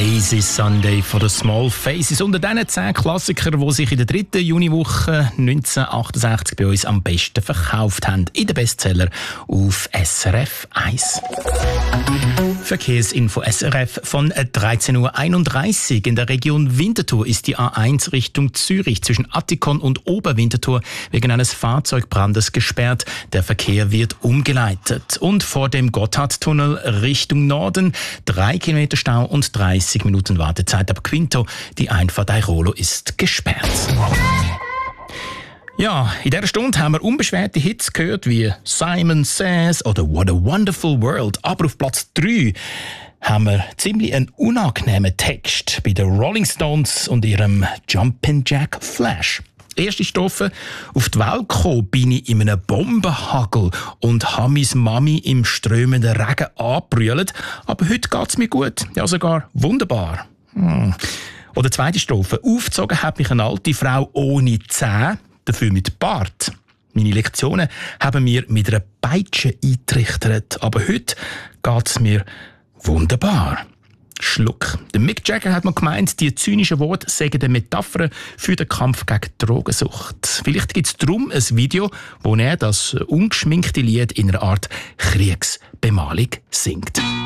Lazy Sunday von den Small Faces. Unter diesen 10 Klassikern, die sich in der 3. Juniwoche 1968 bei uns am besten verkauft haben. In den Bestseller auf SRF 1. Verkehrsinfo SRF von 13.31 Uhr. In der Region Winterthur ist die A1 Richtung Zürich zwischen Attikon und Oberwinterthur wegen eines Fahrzeugbrandes gesperrt. Der Verkehr wird umgeleitet. Und vor dem Gotthardtunnel Richtung Norden 3 Kilometer Stau und 30 Minuten Wartezeit ab Quinto. Die Einfahrt Airolo ist gesperrt. Ja, in dieser Stunde haben wir unbeschwerte Hits gehört wie Simon Says oder What a Wonderful World. Aber auf Platz 3 haben wir ziemlich einen unangenehmen Text bei den Rolling Stones und ihrem Jumpin' Jack Flash. Erste Strophe: Auf die Welt gekommen bin ich in einem Bombenhagel und habe meine Mami im strömenden Regen angebrüllt. Aber heute geht es mir gut, ja sogar wunderbar. Oder zweite Strophe: Aufgezogen hat mich eine alte Frau ohne Zähne, dafür mit Bart. Meine Lektionen haben mir mit einer Peitsche eingetrichtert, aber heute geht es mir wunderbar. Schluck. Der Mick Jagger hat mal gemeint, die zynischen Worte seien eine Metapher für den Kampf gegen Drogensucht. Vielleicht gibt es darum ein Video, wo er das ungeschminkte Lied in einer Art Kriegsbemalung singt.